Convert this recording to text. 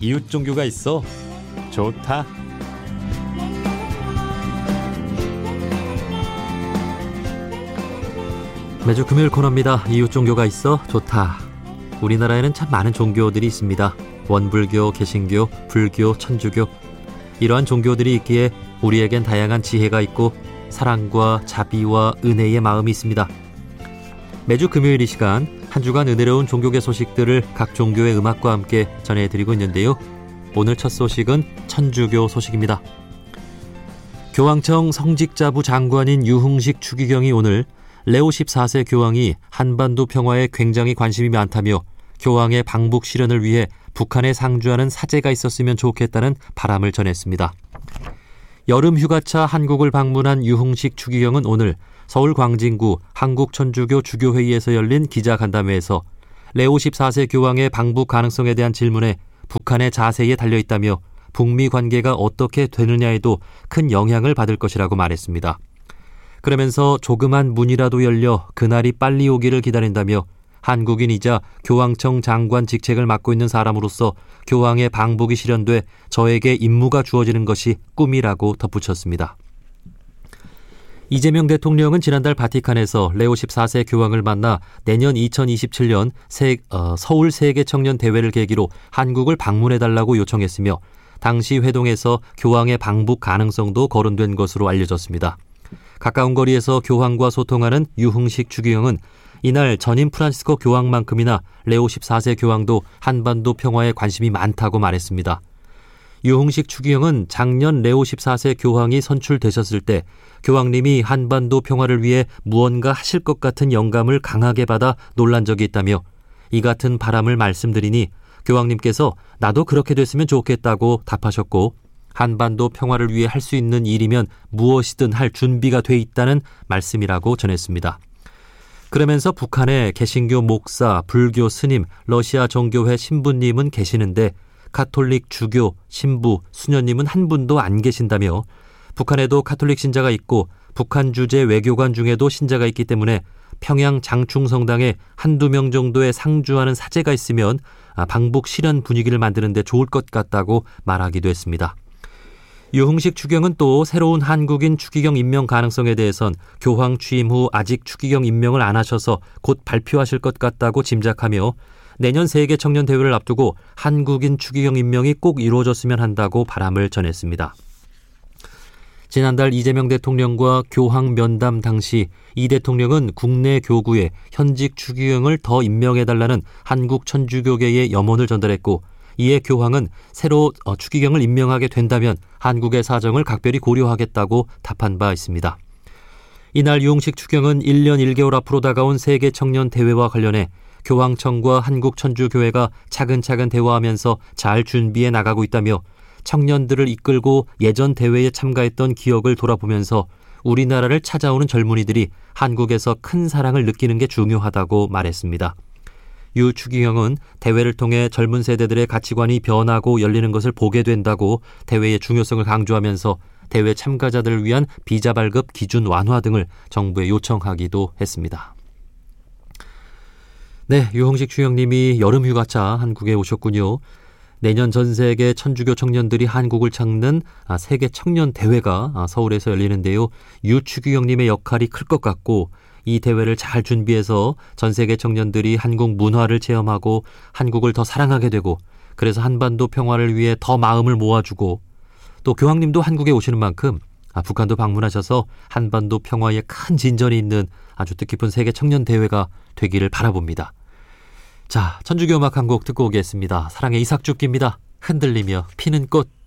이웃 종교가 있어 좋다. 매주 금요일 코너입니다. 이웃 종교가 있어 좋다. 우리나라에는 참 많은 종교들이 있습니다. 원불교, 개신교, 불교, 천주교. 이러한 종교들이 있기에 우리에겐 다양한 지혜가 있고 사랑과 자비와 은혜의 마음이 있습니다. 매주 금요일 이 시간 한 주간 은혜로운 종교계 소식들을 각 종교의 음악과 함께 전해드리고 있는데요. 오늘 첫 소식은 천주교 소식입니다. 교황청 성직자부 장관인 유흥식 추기경이 오늘 레오 14세 교황이 한반도 평화에 굉장히 관심이 많다며 교황의 방북 실현을 위해 북한에 상주하는 사제가 있었으면 좋겠다는 바람을 전했습니다. 여름 휴가차 한국을 방문한 유흥식 추기경은 오늘 서울 광진구 한국천주교 주교회의에서 열린 기자간담회에서 레오 14세 교황의 방북 가능성에 대한 질문에 북한의 자세에 달려있다며 북미 관계가 어떻게 되느냐에도 큰 영향을 받을 것이라고 말했습니다. 그러면서 조그만 문이라도 열려 그날이 빨리 오기를 기다린다며 한국인이자 교황청 장관 직책을 맡고 있는 사람으로서 교황의 방북이 실현돼 저에게 임무가 주어지는 것이 꿈이라고 덧붙였습니다. 이재명 대통령은 지난달 바티칸에서 레오 14세 교황을 만나 내년 2027년 서울 세계청년대회를 계기로 한국을 방문해달라고 요청했으며 당시 회동에서 교황의 방북 가능성도 거론된 것으로 알려졌습니다. 가까운 거리에서 교황과 소통하는 유흥식 추기경은 이날 전임 프란시스코 교황만큼이나 레오 14세 교황도 한반도 평화에 관심이 많다고 말했습니다. 유흥식 추기경은 작년 레오 14세 교황이 선출되셨을 때 교황님이 한반도 평화를 위해 무언가 하실 것 같은 영감을 강하게 받아 놀란 적이 있다며 이 같은 바람을 말씀드리니 교황님께서 나도 그렇게 됐으면 좋겠다고 답하셨고 한반도 평화를 위해 할 수 있는 일이면 무엇이든 할 준비가 돼 있다는 말씀이라고 전했습니다. 그러면서 북한에 개신교 목사, 불교 스님, 러시아 정교회 신부님은 계시는데 가톨릭 주교, 신부, 수녀님은 한 분도 안 계신다며 북한에도 가톨릭 신자가 있고 북한 주재 외교관 중에도 신자가 있기 때문에 평양 장충성당에 한두 명 정도의 상주하는 사제가 있으면 방북 실현 분위기를 만드는 데 좋을 것 같다고 말하기도 했습니다. 유흥식 추기경은 또 새로운 한국인 추기경 임명 가능성에 대해선 교황 취임 후 아직 추기경 임명을 안 하셔서 곧 발표하실 것 같다고 짐작하며 내년 세계청년대회를 앞두고 한국인 추기경 임명이 꼭 이루어졌으면 한다고 바람을 전했습니다. 지난달 이재명 대통령과 교황 면담 당시 이 대통령은 국내 교구에 현직 추기경을 더 임명해달라는 한국 천주교계의 염원을 전달했고 이에 교황은 새로 추기경을 임명하게 된다면 한국의 사정을 각별히 고려하겠다고 답한 바 있습니다. 이날 유흥식 추기경은 1년 1개월 앞으로 다가온 세계청년대회와 관련해 교황청과 한국천주교회가 차근차근 대화하면서 잘 준비해 나가고 있다며 청년들을 이끌고 예전 대회에 참가했던 기억을 돌아보면서 우리나라를 찾아오는 젊은이들이 한국에서 큰 사랑을 느끼는 게 중요하다고 말했습니다. 유 추기경은 대회를 통해 젊은 세대들의 가치관이 변하고 열리는 것을 보게 된다고 대회의 중요성을 강조하면서 대회 참가자들을 위한 비자 발급 기준 완화 등을 정부에 요청하기도 했습니다. 네, 유흥식 추기경님이 여름 휴가차 한국에 오셨군요. 내년 전 세계 천주교 청년들이 한국을 찾는 세계 청년 대회가 서울에서 열리는데요. 유 추기경님의 역할이 클 것 같고 이 대회를 잘 준비해서 전 세계 청년들이 한국 문화를 체험하고 한국을 더 사랑하게 되고 그래서 한반도 평화를 위해 더 마음을 모아주고 또 교황님도 한국에 오시는 만큼 북한도 방문하셔서 한반도 평화에 큰 진전이 있는 아주 뜻깊은 세계 청년 대회가 되기를 바라봅니다. 자, 천주교 음악 한 곡 듣고 오겠습니다. 사랑의 이삭죽기입니다. 흔들리며 피는 꽃.